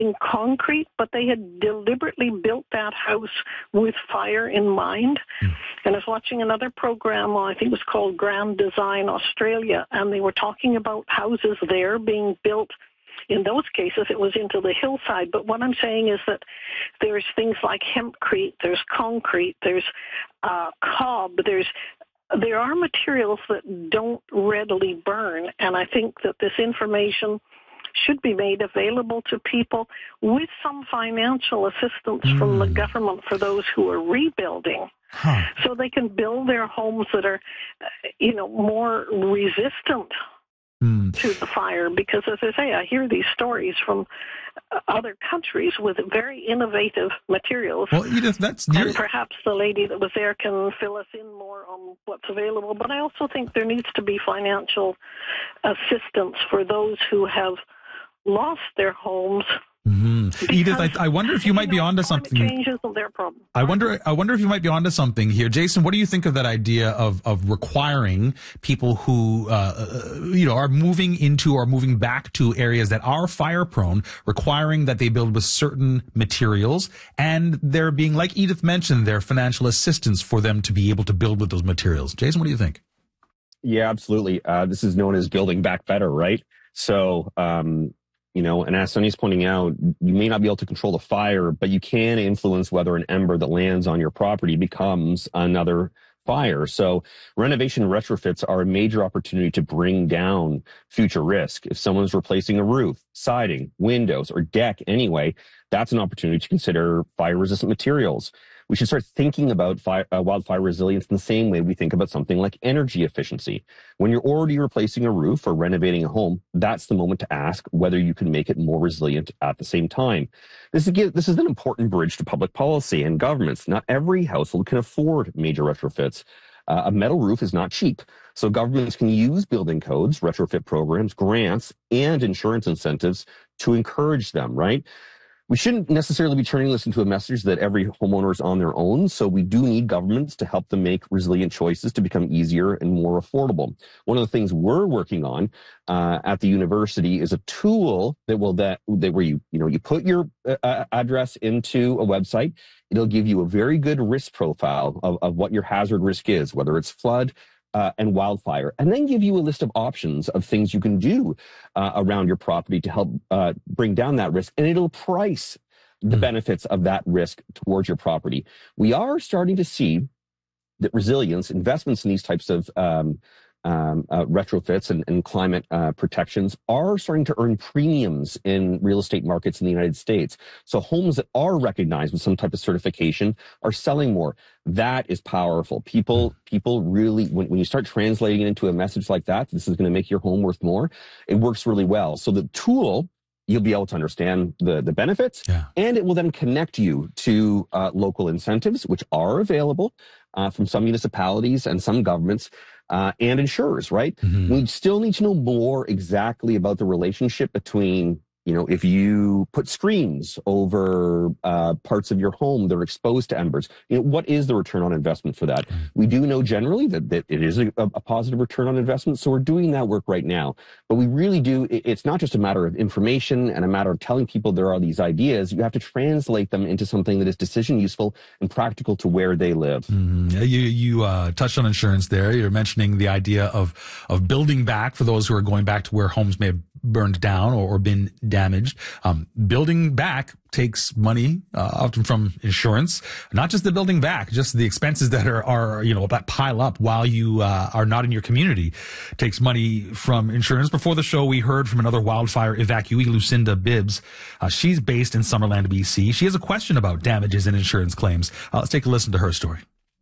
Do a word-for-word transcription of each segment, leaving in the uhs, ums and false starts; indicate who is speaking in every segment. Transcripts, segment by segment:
Speaker 1: in concrete, but they had deliberately built that house with fire in mind. Mm. And I was watching another program, I think it was called Grand Design Australia, and they were talking about houses there being built. In those cases, it was into the hillside. But what I'm saying is that there's things like hempcrete, there's concrete, there's uh, cob, there's there are materials that don't readily burn. And I think that this information should be made available to people with some financial assistance mm. from the government for those who are rebuilding. Huh. So they can build their homes that are, you know, more resistant mm. to the fire. Because, as I say, I hear these stories from other countries with very innovative materials.
Speaker 2: Well, Edith, that's
Speaker 1: near- and perhaps the lady that was there can fill us in more on what's available. But I also think there needs to be financial assistance for those who have lost their homes.
Speaker 2: Mm-hmm. Edith, I, I wonder if you, you might know, be onto something.
Speaker 1: Change isn't their problem.
Speaker 2: I wonder. I wonder if you might be onto something here, Jason. What do you think of that idea of of requiring people who uh, you know are moving into or moving back to areas that are fire prone, requiring that they build with certain materials, and there being, like Edith mentioned, there financial assistance for them to be able to build with those materials. Jason, what do you think?
Speaker 3: Yeah, absolutely. Uh, this is known as building back better, right? So. Um, You know, and as Sonny's pointing out, you may not be able to control the fire, but you can influence whether an ember that lands on your property becomes another fire. So renovation retrofits are a major opportunity to bring down future risk. If someone's replacing a roof, siding, windows, or deck anyway, that's an opportunity to consider fire-resistant materials. We should start thinking about fire, uh, wildfire resilience in the same way we think about something like energy efficiency. When you're already replacing a roof or renovating a home, that's the moment to ask whether you can make it more resilient at the same time. This is, this is an important bridge to public policy and governments. Not every household can afford major retrofits. Uh, a metal roof is not cheap. So governments can use building codes, retrofit programs, grants, and insurance incentives to encourage them, right? We shouldn't necessarily be turning this into a message that every homeowner is on their own. So we do need governments to help them make resilient choices to become easier and more affordable. One of the things we're working on uh, at the university is a tool that will that, that where you you know you put your uh, address into a website. It'll give you a very good risk profile of, of what your hazard risk is, whether it's flood, Uh, and wildfire, and then give you a list of options of things you can do uh, around your property to help uh, bring down that risk, and it'll price the mm. benefits of that risk towards your property. We are starting to see that resilience, investments in these types of um, um, uh, retrofits and, and climate uh, protections are starting to earn premiums in real estate markets in the United States. So homes that are recognized with some type of certification are selling more. That is powerful. People, people really, when, when you start translating it into a message like that, this is going to make your home worth more. It works really well. So the tool, you'll be able to understand the, the benefits, yeah. and it will then connect you to uh, local incentives, which are available uh, from some municipalities and some governments. Uh, and insurers, right? Mm-hmm. We still need to know more exactly about the relationship between, you know, if you put screens over uh, parts of your home that are exposed to embers, you know, what is the return on investment for that? Mm-hmm. We do know generally that, that it is a, a positive return on investment, so we're doing that work right now. But we really do, it, it's not just a matter of information and a matter of telling people there are these ideas. You have to translate them into something that is decision useful and practical to where they live.
Speaker 2: Mm-hmm. You, you uh, touched on insurance there. You're mentioning the idea of, of building back for those who are going back to where homes may have burned down or, or been damaged. Um, building back takes money, uh, often from insurance, not just the building back, just the expenses that are, are, you know, that pile up while you, uh, are not in your community. Takes money from insurance. Before the show, we heard from another wildfire evacuee, Lucinda Bibbs. Uh, she's based in Summerland, B C. She has a question about damages and insurance claims. Uh, let's take a listen to her story.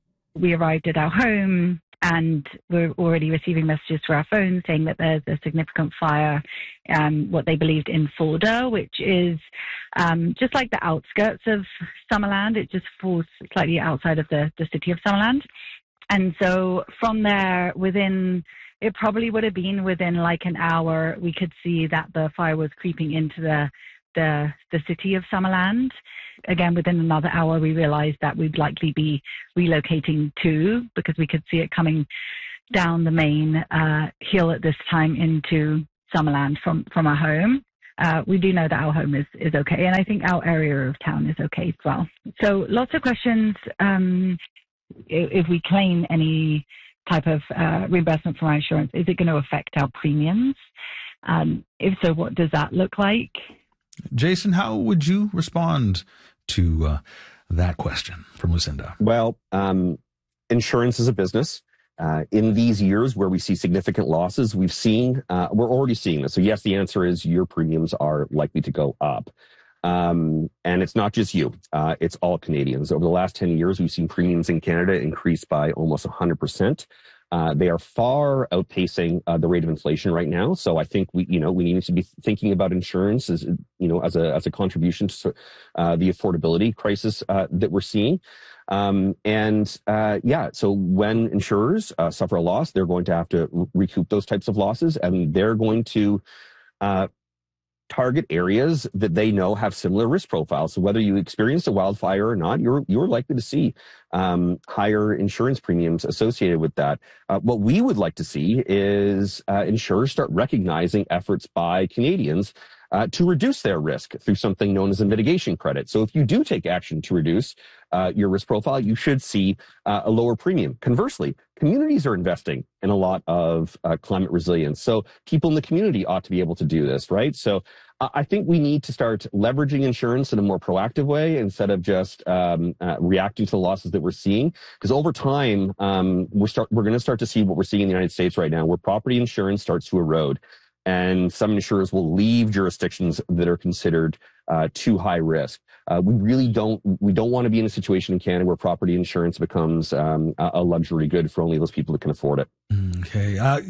Speaker 4: We arrived at our home, and we're already receiving messages through our phone saying that there's a significant fire, um, what they believed in Fulda, which is um, just like the outskirts of Summerland. It just falls slightly outside of the, the city of Summerland. And so from there, within, it probably would have been within like an hour, we could see that the fire was creeping into the the, the city of Summerland. Again, within another hour, we realized that we'd likely be relocating too, because we could see it coming down the main uh, hill at this time into Summerland from, from our home. uh, we do know that our home is, is okay. And I think our area of town is okay as well. So lots of questions. Um, if we claim any type of uh, reimbursement from our insurance, is it going to affect our premiums? Um, if so, what does that look like?
Speaker 2: Jason, how would you respond to uh, that question from Lucinda?
Speaker 3: Well, um, insurance is a business. Uh, in these years where we see significant losses, we've seen, uh, we're already seeing this. So yes, the answer is your premiums are likely to go up. Um, and it's not just you, uh, it's all Canadians. Over the last ten years, we've seen premiums in Canada increase by almost one hundred percent. Uh, they are far outpacing uh, the rate of inflation right now. So I think we, you know, we need to be thinking about insurance as, you know, as a as a contribution to uh, the affordability crisis uh, that we're seeing. Um, and uh, yeah, so when insurers uh, suffer a loss, they're going to have to re- recoup those types of losses, and they're going to uh, target areas that they know have similar risk profiles. So whether you experience a wildfire or not, you're you're likely to see um, higher insurance premiums associated with that. Uh, what we would like to see is uh, insurers start recognizing efforts by Canadians uh, to reduce their risk through something known as a mitigation credit. So if you do take action to reduce uh, your risk profile, you should see uh, a lower premium. Conversely, communities are investing in a lot of uh, climate resilience. So people in the community ought to be able to do this, right? So uh, I think we need to start leveraging insurance in a more proactive way instead of just um, uh, reacting to the losses that we're seeing. Because over time, um, we're start we're going to start to see what we're seeing in the United States right now, where property insurance starts to erode, and some insurers will leave jurisdictions that are considered uh, too high risk. Uh, we really don't we don't want to be in a situation in Canada where property insurance becomes um, a luxury good for only those people that can afford it.
Speaker 2: Okay. Uh,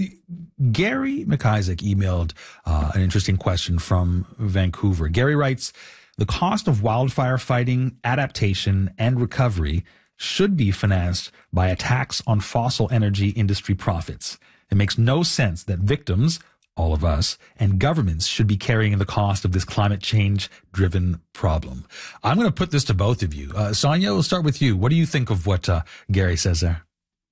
Speaker 2: Gary McIsaac emailed uh, an interesting question from Vancouver. Gary writes, the cost of wildfire fighting, adaptation, and recovery should be financed by a tax on fossil energy industry profits. It makes no sense that victims, all of us, and governments should be carrying the cost of this climate change driven problem. I'm going to put this to both of you. Uh, Sonia, we'll start with you. What do you think of what uh, Gary says there?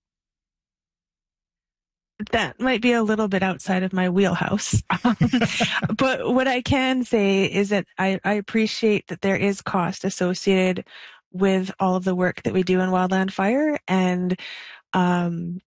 Speaker 5: That might be a little bit outside of my wheelhouse. But what I can say is that I, I appreciate that there is cost associated with all of the work that we do in wildland fire. And um,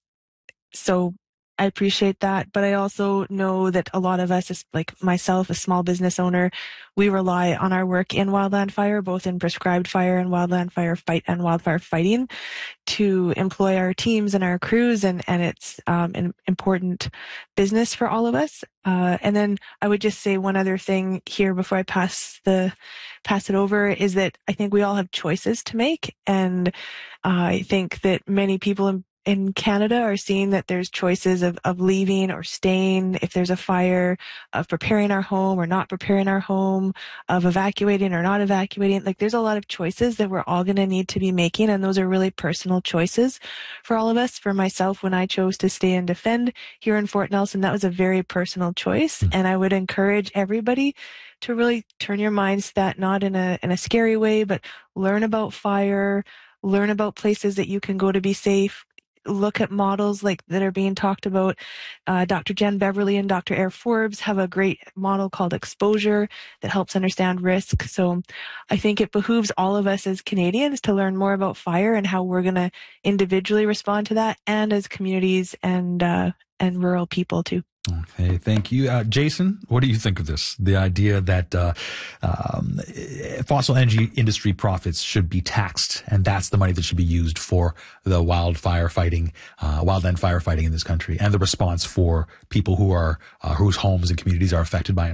Speaker 5: so I appreciate that, but I also know that a lot of us, like myself, a small business owner, we rely on our work in wildland fire, both in prescribed fire and wildland fire fight and wildfire fighting, to employ our teams and our crews, and, and it's um, an important business for all of us. Uh, and then I would just say one other thing here before I pass the pass it over is that I think we all have choices to make, and uh, I think that many people in in Canada are seeing that there's choices of, of leaving or staying if there's a fire, of preparing our home or not preparing our home, of evacuating or not evacuating. Like, there's a lot of choices that we're all going to need to be making, and those are really personal choices for all of us. For myself, when I chose to stay and defend here in Fort Nelson, that was a very personal choice, and I would encourage everybody to really turn your minds to that, not in a in a scary way, but learn about fire, learn about places that you can go to be safe. Look at models like that are being talked about. Uh, Doctor Jen Beverly and Doctor Air Forbes have a great model called Exposure that helps understand risk. So I think it behooves all of us as Canadians to learn more about fire and how we're going to individually respond to that, and as communities and uh, and rural people too.
Speaker 2: Okay, thank you. Uh, Jason, what do you think of this? The idea that uh, um, fossil energy industry profits should be taxed, and that's the money that should be used for the wildfire fighting, uh, wildland firefighting in this country, and the response for people who are uh, whose homes and communities are affected by it.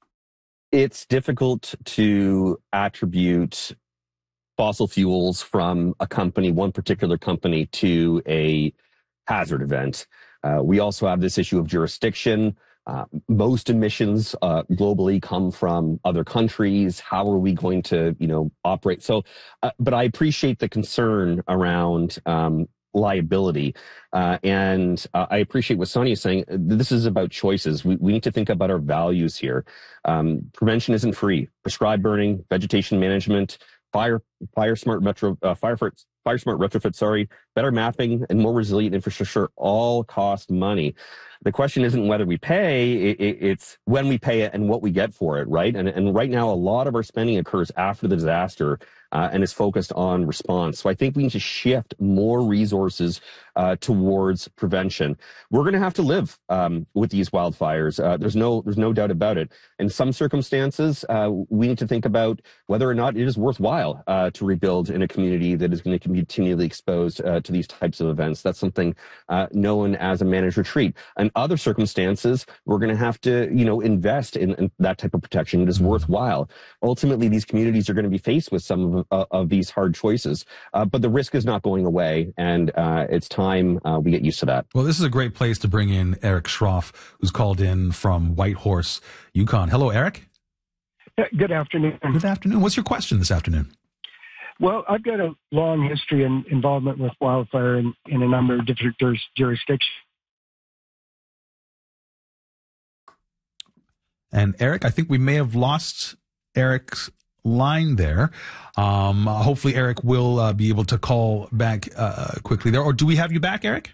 Speaker 3: It's difficult to attribute fossil fuels from a company, one particular company, to a hazard event. Uh, we also have this issue of jurisdiction. Uh, most emissions uh, globally come from other countries. How are we going to, you know, operate? So, uh, but I appreciate the concern around um, liability. Uh, and uh, I appreciate what Sonia is saying. This is about choices. We, we need to think about our values here. Um, prevention isn't free. Prescribed burning, vegetation management, fire, fire smart metro, uh, fire, fire smart retrofit, sorry, better mapping and more resilient infrastructure all cost money. The question isn't whether we pay, it, it, it's when we pay it and what we get for it, right? And, and right now, a lot of our spending occurs after the disaster uh, and is focused on response. So I think we need to shift more resources uh, towards prevention. We're going to have to live um, with these wildfires. Uh, there's no there's no doubt about it. In some circumstances, uh, we need to think about whether or not it is worthwhile uh, to rebuild in a community that is going to be continually exposed uh, to these types of events. That's something uh, known as a managed retreat. In other circumstances, we're going to have to, you know, invest in, in that type of protection. It is worthwhile. Ultimately, these communities are going to be faced with some of, uh, of these hard choices, uh, but the risk is not going away, and uh, it's time uh, we get used to that.
Speaker 2: Well, this is a great place to bring in Eric Schroff, who's called in from Whitehorse, Yukon. Hello, Eric.
Speaker 6: Good afternoon.
Speaker 2: Good afternoon. What's your question this afternoon?
Speaker 6: Well, I've got a long history and in involvement with wildfire in, in a number of different juris, jurisdictions.
Speaker 2: And Eric, I think we may have lost Eric's line there. Um, hopefully Eric will uh, be able to call back uh, quickly there. Or do we have you back, Eric?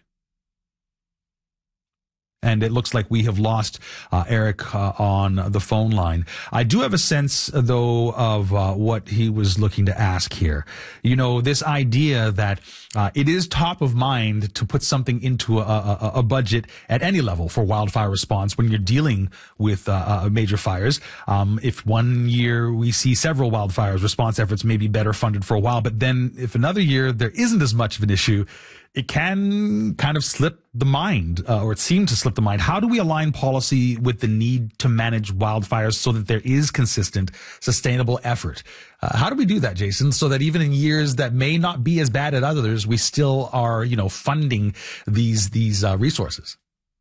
Speaker 2: And it looks like we have lost uh, Eric uh, on the phone line. I do have a sense, though, of uh, what he was looking to ask here. You know, this idea that uh, it is top of mind to put something into a, a, a budget at any level for wildfire response when you're dealing with uh, uh, major fires. Um, if one year we see several wildfires, response efforts may be better funded for a while. But then if another year there isn't as much of an issue, it can kind of slip the mind, uh, or it seemed to slip the mind. How do we align policy with the need to manage wildfires so that there is consistent, sustainable effort? Uh, how do we do that, Jason, so that even in years that may not be as bad as others, we still are, you know, funding these these uh, resources?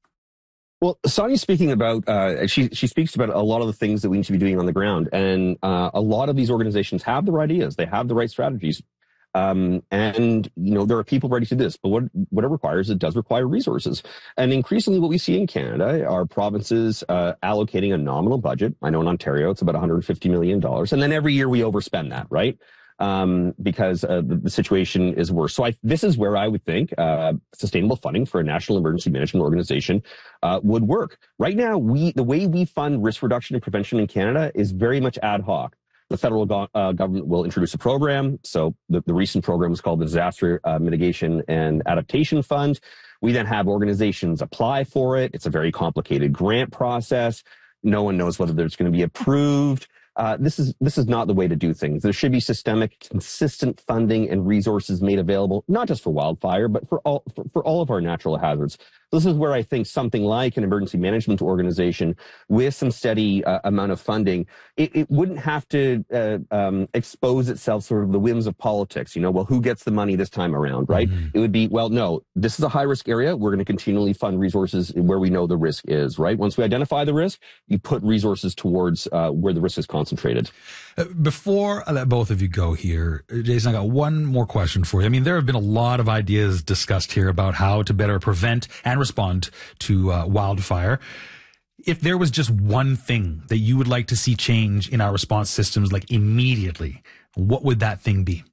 Speaker 3: Well, Sonia's speaking about, uh, she, she speaks about a lot of the things that we need to be doing on the ground. And uh, a lot of these organizations have the right ideas. They have the right strategies. Um, and, you know, there are people ready to do this, but what, what it requires, it does require resources. And increasingly what we see in Canada are provinces, uh, allocating a nominal budget. I know in Ontario, it's about one hundred fifty million dollars. And then every year we overspend that, right? Um, because, uh, the, the situation is worse. So I, this is where I would think, uh, sustainable funding for a national emergency management organization, uh, would work. Right now, we, the way we fund risk reduction and prevention in Canada is very much ad hoc. The federal go- uh, government will introduce a program. So the, the recent program is called the Disaster uh, Mitigation and Adaptation Fund. We then have organizations apply for it. It's a very complicated grant process. No one knows whether it's going to be approved. Uh, this is this is not the way to do things. There should be systemic, consistent funding and resources made available, not just for wildfire, but for all for, for all of our natural hazards. This is where I think something like an emergency management organization with some steady uh, amount of funding, it, it wouldn't have to uh, um, expose itself sort of the whims of politics. You know, well, who gets the money this time around, right? Mm-hmm. It would be, well, no, this is a high risk area. We're going to continually fund resources where we know the risk is, right? Once we identify the risk, you put resources towards uh, where the risk is concentrated.
Speaker 2: Uh, before I let both of you go here, Jason, I got one more question for you. I mean, there have been a lot of ideas discussed here about how to better prevent and respond to uh, wildfire. If there was just one thing that you would like to see change in our response systems, like immediately, what would that thing be?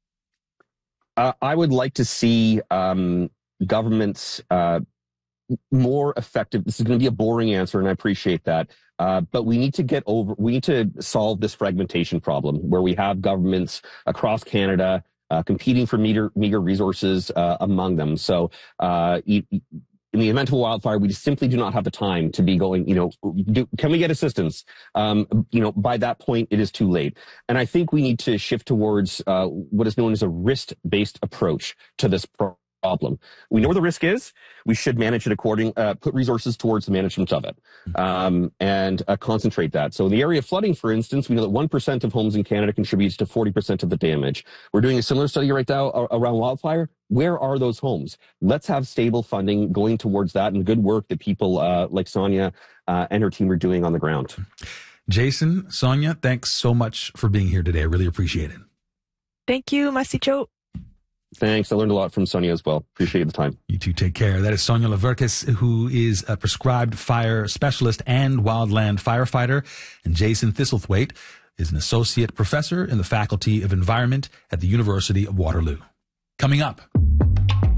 Speaker 3: Uh, I would like to see um, governments uh, more effective. This is going to be a boring answer, and I appreciate that. Uh, but we need to get over, we need to solve this fragmentation problem where we have governments across Canada uh, competing for meager, meager resources uh, among them. So uh, e- in the event of a wildfire, we just simply do not have the time to be going, you know, do, can we get assistance? Um, you know, by that point, it is too late. And I think we need to shift towards uh, what is known as a risk-based approach to this problem. Problem. We know where the risk is. We should manage it according, uh, put resources towards the management of it, um, and uh, concentrate that. So in the area of flooding, for instance, we know that one percent of homes in Canada contributes to forty percent of the damage. We're doing a similar study right now around wildfire. Where are those homes? Let's have stable funding going towards that and good work that people uh, like Sonia uh, and her team are doing on the ground.
Speaker 2: Jason, Sonia, thanks so much for being here today. I really appreciate it.
Speaker 5: Thank you, Masicho.
Speaker 3: Thanks. I learned a lot from Sonia as well. Appreciate the time.
Speaker 2: You too. Take care. That is Sonia Leverkis, who is a prescribed fire specialist and wildland firefighter. And Jason Thistlethwaite is an associate professor in the Faculty of Environment at the University of Waterloo. Coming up.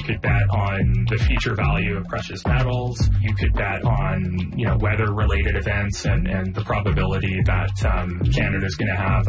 Speaker 7: You could bet on the future value of precious metals. You could bet on, you know, weather-related events and, and the probability that um, Canada is going to have